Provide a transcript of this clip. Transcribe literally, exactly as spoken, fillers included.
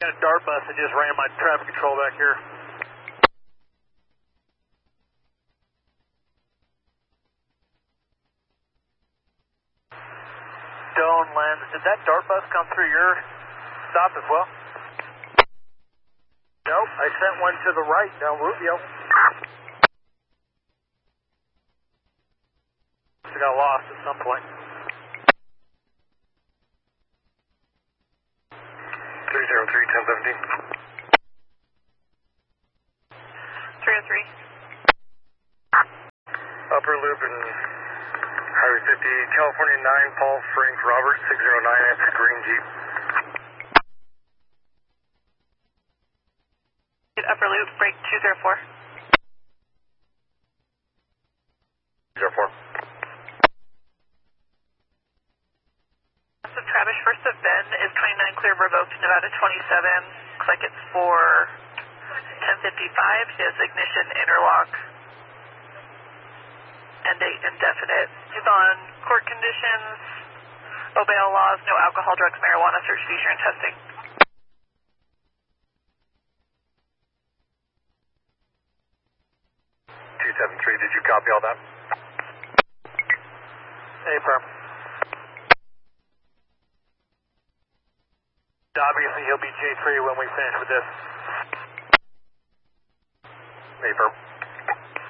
Got a dart bus that just ran my traffic control back here. Stone Lens, did that dart bus come through your stop as well? Nope, I sent one to the right down Rubio. It got lost at some point. three zero three, ten seventeen. three oh three. Upper Loop and Highway fifty, California nine, Paul Frank Robert, six zero nine, that's a green Jeep. Upper Loop, break two zero four. zero four. So Travis, first of Ben is twenty-nine clear, revoked, Nevada twenty-seven. Looks like it's for ten fifty-five. His ignition interlock. End date indefinite. He's on court conditions, obey all laws, no alcohol, drugs, marijuana, search, seizure, and testing. two seven three, did you copy all that? Affirm. Obviously he'll be J three when we finish with this. Affirm.